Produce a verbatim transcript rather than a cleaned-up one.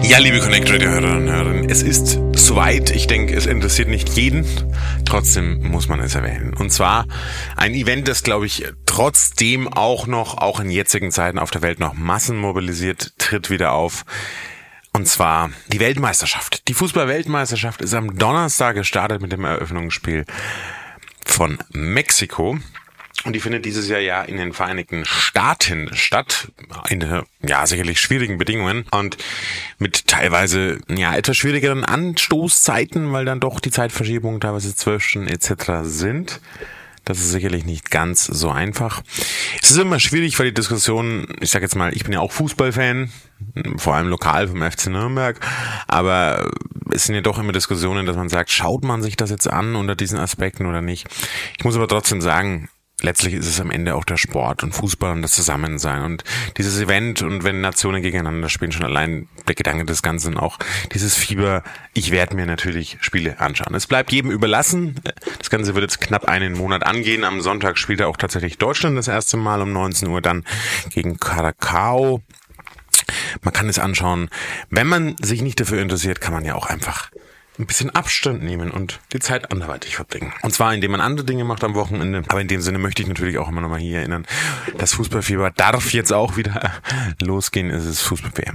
Ja, liebe Connect Radio Hörerinnen und Hörer, es ist soweit. Ich denke, es interessiert nicht jeden. Trotzdem muss man es erwähnen. Und zwar ein Event, das, glaube ich, trotzdem auch noch, auch in jetzigen Zeiten auf der Welt noch Massen mobilisiert, tritt wieder auf. Und zwar die Weltmeisterschaft. Die Fußball-Weltmeisterschaft ist am Donnerstag gestartet mit dem Eröffnungsspiel von Mexiko. Und die findet dieses Jahr ja in den Vereinigten Staaten statt, in ja sicherlich schwierigen Bedingungen und mit teilweise ja etwas schwierigeren Anstoßzeiten, weil dann doch die Zeitverschiebungen teilweise zwölf Stunden et cetera sind. Das ist sicherlich nicht ganz so einfach. Es ist immer schwierig, weil die Diskussion, ich sag jetzt mal, ich bin ja auch Fußballfan, vor allem lokal vom F C Nürnberg, aber es sind ja doch immer Diskussionen, dass man sagt, schaut man sich das jetzt an unter diesen Aspekten oder nicht. Ich muss aber trotzdem sagen, letztlich ist es am Ende auch der Sport und Fußball und das Zusammensein und dieses Event und wenn Nationen gegeneinander spielen, schon allein der Gedanke des Ganzen und auch dieses Fieber, ich werde mir natürlich Spiele anschauen. Es bleibt jedem überlassen. Das Ganze wird jetzt knapp einen Monat angehen. Am Sonntag spielt er auch tatsächlich Deutschland das erste Mal um neunzehn Uhr dann gegen Curacao. Man kann es anschauen. Wenn man sich nicht dafür interessiert, kann man ja auch einfach ein bisschen Abstand nehmen und die Zeit anderweitig verbringen. Und zwar, indem man andere Dinge macht am Wochenende. Aber in dem Sinne möchte ich natürlich auch immer nochmal hier erinnern, das Fußballfieber darf jetzt auch wieder losgehen. Es ist Fußball-W M.